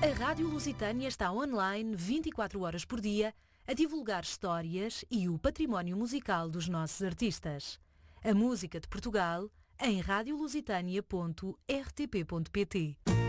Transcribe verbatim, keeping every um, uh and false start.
A Rádio Lusitânia está online vinte e quatro horas por dia a divulgar histórias e o património musical dos nossos artistas. A música de Portugal em rádio lusitânia ponto r t p ponto p t.